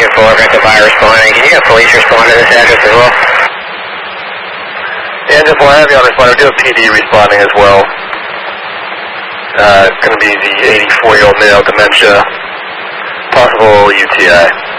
4, Victor Fire responding. Can you have police respond to this address as well? Yeah, just I have you on responder. Do a PD responding as well. It's going to be the 84-year-old male, dementia, possible UTI.